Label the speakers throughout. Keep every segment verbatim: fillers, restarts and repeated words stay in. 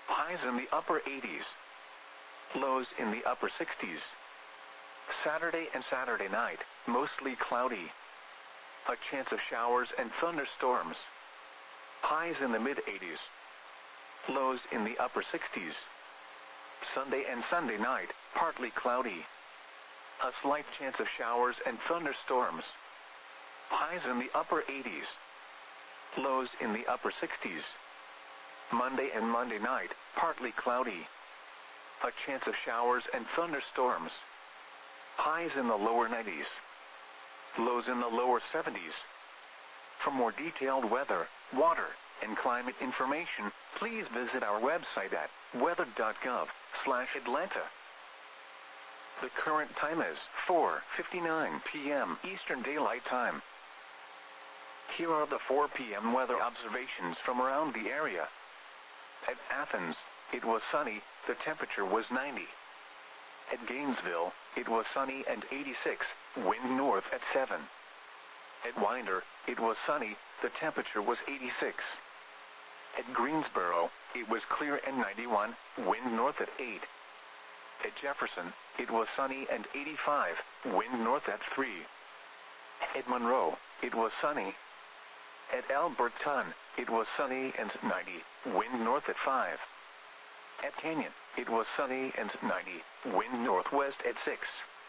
Speaker 1: Highs in the upper eighties. Lows in the upper sixties. Saturday and Saturday night, mostly cloudy. A chance of showers and thunderstorms. Highs in the mid-eighties. Lows in the upper sixties. Sunday and Sunday night, partly cloudy. A slight chance of showers and thunderstorms. Highs in the upper eighties. Lows in the upper sixties. Monday and Monday night, partly cloudy. A chance of showers and thunderstorms. Highs in the lower nineties. Lows in the lower seventies. For more detailed weather, water, and climate information, please visit our website at weather dot gov slash Atlanta. The current time is four fifty-nine p m Eastern Daylight Time. Here are the four p m weather observations from around the area. At Athens, it was sunny, the temperature was ninety. At Gainesville, it was sunny and eighty-six, wind north at seven. At Winder, it was sunny, the temperature was eighty-six. At Greensboro, it was clear and ninety-one, wind north at eight. At Jefferson, it was sunny and eighty-five, wind north at three. At Monroe, it was sunny. At Alberton, it was sunny and ninety, wind north at five. At Canyon, it was sunny and ninety, wind northwest at six.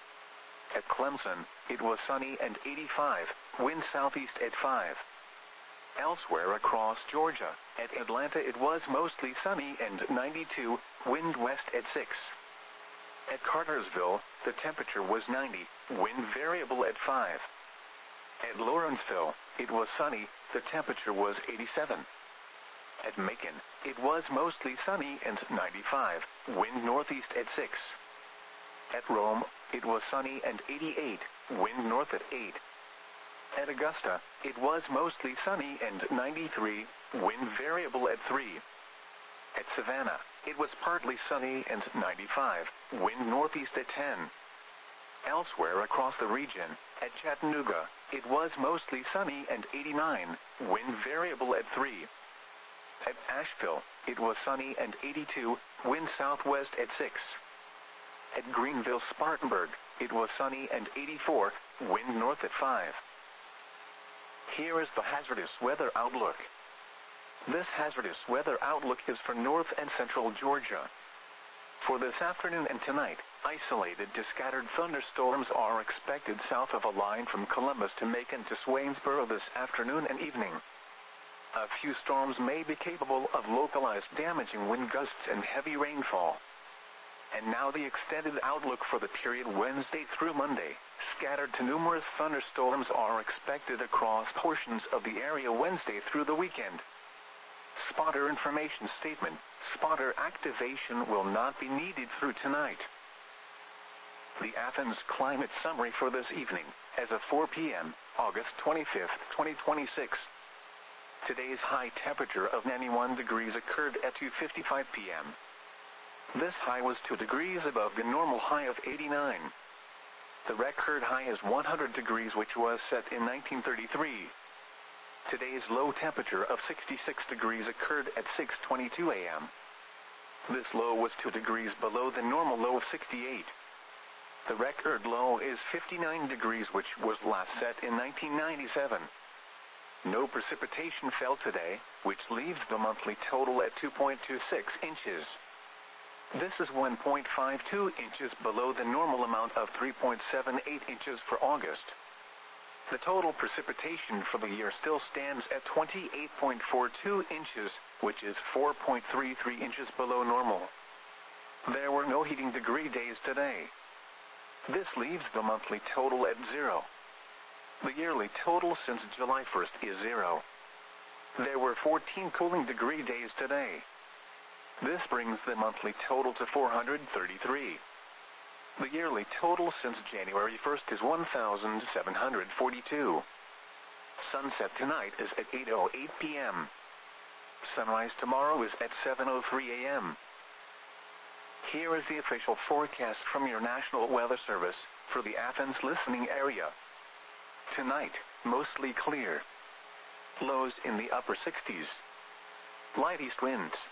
Speaker 1: At Clemson, it was sunny and eighty-five, wind southeast at five. Elsewhere across Georgia, at Atlanta it was mostly sunny and ninety-two, wind west at six. At Cartersville, the temperature was ninety, wind variable at five. At Lawrenceville, it was sunny, the temperature was eighty-seven. At Macon, it was mostly sunny and ninety-five, wind northeast at six. At Rome, it was sunny and eighty-eight, wind north at eight. At Augusta, it was mostly sunny and ninety-three, wind variable at three. At Savannah, it was partly sunny and ninety-five, wind northeast at ten. Elsewhere across the region, at Chattanooga, it was mostly sunny and eighty-nine, wind variable at three. At Asheville, it was sunny and eighty-two, wind southwest at six. At Greenville-Spartanburg, it was sunny and eighty-four, wind north at five. Here is the hazardous weather outlook. This hazardous weather outlook is for north and central Georgia. For this afternoon and tonight, isolated to scattered thunderstorms are expected south of a line from Columbus to Macon to Swainsboro this afternoon and evening. A few storms may be capable of localized damaging wind gusts and heavy rainfall. And now the extended outlook for the period Wednesday through Monday. Scattered to numerous thunderstorms are expected across portions of the area Wednesday through the weekend. Spotter information statement. Spotter activation will not be needed through tonight. The Athens climate summary for this evening, as of four p m, August twenty-fifth, twenty twenty-six. Today's high temperature of ninety-one degrees occurred at two fifty-five p m This high was two degrees above the normal high of eighty-nine. The record high is one hundred degrees, which was set in nineteen thirty-three. Today's low temperature of sixty-six degrees occurred at six twenty-two a m This low was two degrees below the normal low of sixty-eight. The record low is fifty-nine degrees, which was last set in nineteen ninety-seven. No precipitation fell today, which leaves the monthly total at two point two six inches. This is one point five two inches below the normal amount of three point seven eight inches for August. The total precipitation for the year still stands at twenty-eight point four two inches, which is four point three three inches below normal. There were no heating degree days today. This leaves the monthly total at zero. The yearly total since July first is zero. There were fourteen cooling degree days today. This brings the monthly total to four hundred thirty-three. The yearly total since January first is one thousand seven hundred forty-two. Sunset tonight is at eight oh eight p m Sunrise tomorrow is at seven oh three a m Here is the official forecast from your National Weather Service for the Athens listening area. Tonight, mostly clear. Lows in the upper sixties. Light east winds.